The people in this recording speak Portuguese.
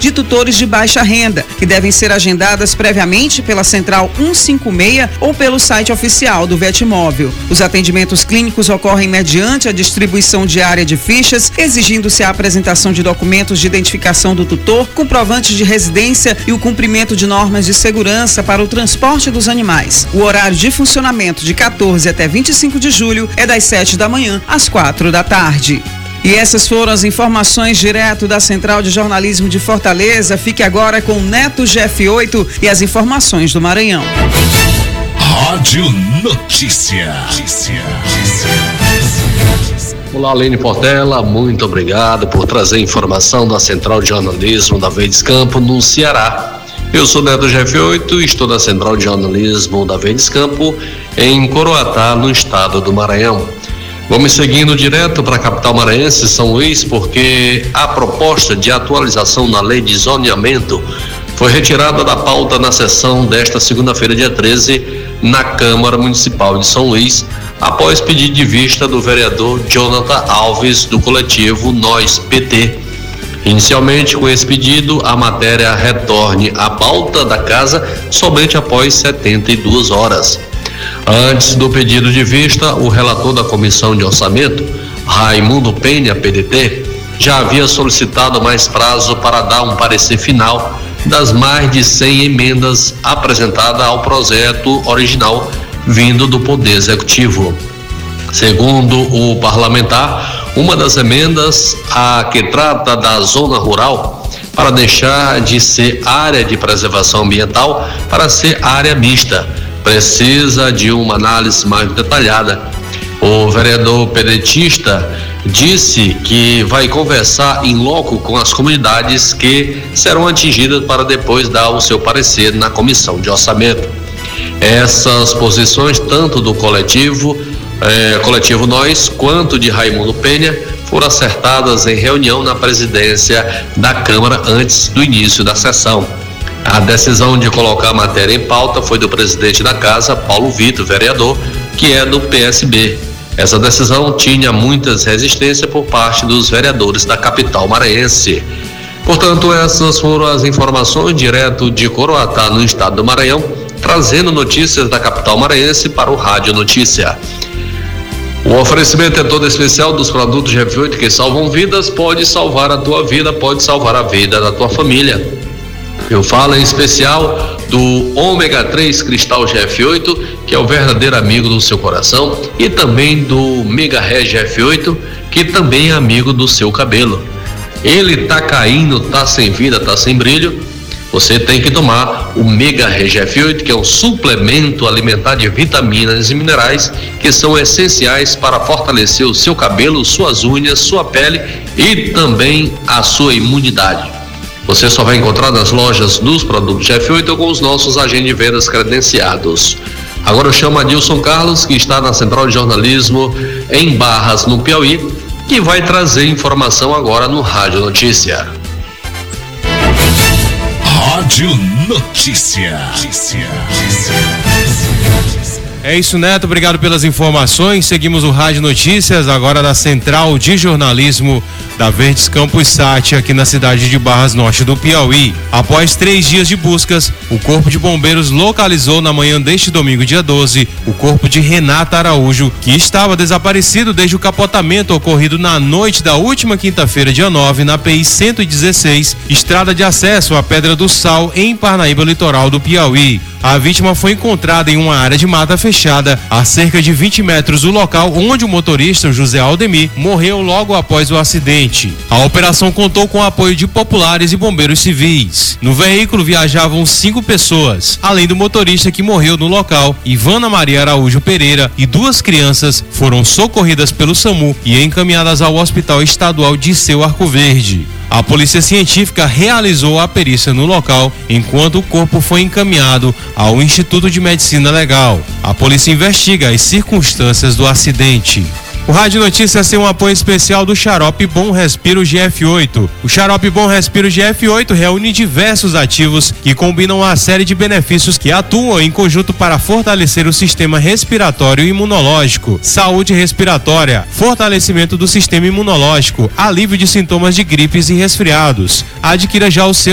de tutores de baixa renda, que devem ser agendadas previamente pela Central 156 ou pelo site oficial do Vetmóvel. Os atendimentos clínicos ocorrem mediante a distribuição diária de fichas, exigindo-se a apresentação de documentos de identificação do tutor, comprovantes de residência e o cumprimento de normas de segurança para o transporte dos animais. O horário de funcionamento de 14 até 25 de julho é das 7 da manhã às 4 da tarde. E essas foram as informações direto da Central de Jornalismo de Fortaleza. Fique agora com Neto GF8 e as informações do Maranhão. Rádio Notícia. Olá, Aline Portela, muito obrigado por trazer informação da Central de Jornalismo da Verdes Campo no Ceará. Eu sou Neto GF8 e estou na Central de Jornalismo da Verdes Campo em Coroatá, no estado do Maranhão. Vamos seguindo direto para a capital maranhense, São Luís, porque a proposta de atualização na lei de zoneamento foi retirada da pauta na sessão desta segunda-feira, dia 13, na Câmara Municipal de São Luís, após pedido de vista do vereador Jonathan Alves, do coletivo Nós PT. Inicialmente, com esse pedido, a matéria retorne à pauta da casa somente após 72 horas. Antes do pedido de vista, o relator da Comissão de Orçamento, Raimundo Penha, PDT, já havia solicitado mais prazo para dar um parecer final das mais de 100 emendas apresentadas ao projeto original vindo do Poder Executivo. Segundo o parlamentar, uma das emendas, a que trata da zona rural, para deixar de ser área de preservação ambiental para ser área mista, precisa de uma análise mais detalhada. O vereador pedetista disse que vai conversar em loco com as comunidades que serão atingidas para depois dar o seu parecer na Comissão de Orçamento. Essas posições, tanto do coletivo Nós, quanto de Raimundo Penha, foram acertadas em reunião na presidência da Câmara antes do início da sessão. A decisão de colocar a matéria em pauta foi do presidente da casa, Paulo Vitor, vereador, que é do PSB. Essa decisão tinha muitas resistências por parte dos vereadores da capital maranhense. Portanto, essas foram as informações direto de Coroatá, no estado do Maranhão, trazendo notícias da capital maranhense para o Rádio Notícia. O oferecimento é todo especial dos produtos GF8 que salvam vidas. Pode salvar a tua vida, pode salvar a vida da tua família. Eu falo em especial do ômega 3 Cristal GF8, que é o verdadeiro amigo do seu coração, e também do Mega Ré GF8, que também é amigo do seu cabelo. Ele tá caindo, tá sem vida, tá sem brilho. Você tem que tomar o Mega Ré GF8, que é um suplemento alimentar de vitaminas e minerais que são essenciais para fortalecer o seu cabelo, suas unhas, sua pele e também a sua imunidade. Você só vai encontrar nas lojas dos produtos GF8 ou com os nossos agentes de vendas credenciados. Agora eu chamo Adilson Carlos, que está na Central de Jornalismo em Barras, no Piauí, que vai trazer informação agora no Rádio Notícia. Rádio Notícia. É isso, Neto, obrigado pelas informações. Seguimos o Rádio Notícias, agora da Central de Jornalismo da Verdes Campos Sat, aqui na cidade de Barras Norte do Piauí. Após 3 dias de buscas, o Corpo de Bombeiros localizou na manhã deste domingo, dia 12, o corpo de Renata Araújo, que estava desaparecido desde o capotamento ocorrido na noite da última quinta-feira, dia 9, na PI 116, estrada de acesso à Pedra do Sal, em Parnaíba, litoral do Piauí. A vítima foi encontrada em uma área de mata fechada, a cerca de 20 metros do local onde o motorista, José Aldemir, morreu logo após o acidente. A operação contou com o apoio de populares e bombeiros civis. No veículo viajavam 5 pessoas, além do motorista que morreu no local. Ivana Maria Araújo Pereira e 2 crianças foram socorridas pelo SAMU e encaminhadas ao Hospital Estadual de Seu Arco Verde. A polícia científica realizou a perícia no local, enquanto o corpo foi encaminhado ao Instituto de Medicina Legal. A polícia investiga as circunstâncias do acidente. O Rádio Notícias tem um apoio especial do Xarope Bom Respiro GF8. O Xarope Bom Respiro GF8 reúne diversos ativos que combinam uma série de benefícios que atuam em conjunto para fortalecer o sistema respiratório e imunológico, saúde respiratória, fortalecimento do sistema imunológico, alívio de sintomas de gripes e resfriados. Adquira já o seu